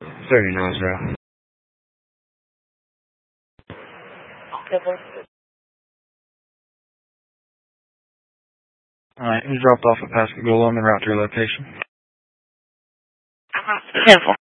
39-0. Alright, you dropped off at Pascagoula on the route to your location. 10-4.